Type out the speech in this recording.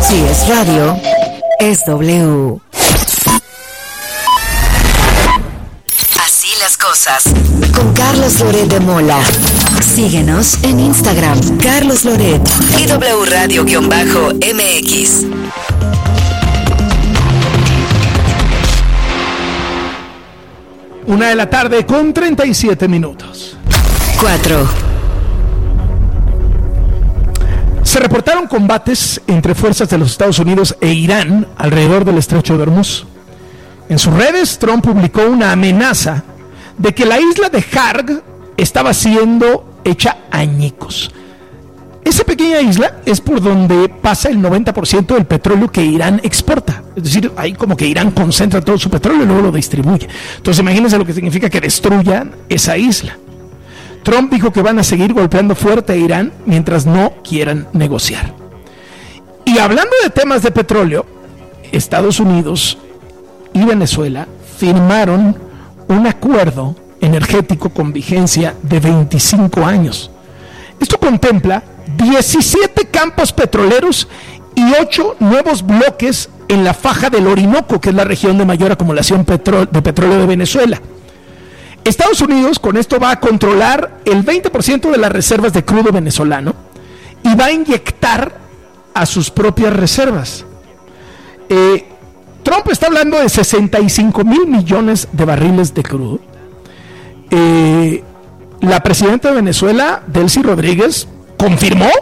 Si es radio, es W. Así las cosas. Con Carlos Loret de Mola. Síguenos en Instagram, Carlos Loret y W Radio-MX. Una de la tarde con 37 minutos. 4. Se reportaron combates entre fuerzas de los Estados Unidos e Irán alrededor del estrecho de Hormuz. En sus redes, Trump publicó una amenaza de que la isla de Harg estaba siendo hecha añicos. Esa pequeña isla es por donde pasa el 90% del petróleo que Irán exporta. Es decir, ahí como que Irán concentra todo su petróleo y luego lo distribuye. Entonces imagínense lo que significa que destruyan esa isla. Trump dijo que van a seguir golpeando fuerte a Irán mientras no quieran negociar. Y hablando de temas de petróleo, Estados Unidos y Venezuela firmaron un acuerdo energético con vigencia de 25 años. Esto contempla 17 campos petroleros y 8 nuevos bloques en la faja del Orinoco, que es la región de mayor acumulación de petróleo de Venezuela. Estados Unidos con esto va a controlar el 20% de las reservas de crudo venezolano y va a inyectar a sus propias reservas. Trump está hablando de 65 mil millones de barriles de crudo. La presidenta de Venezuela, Delcy Rodríguez, confirmó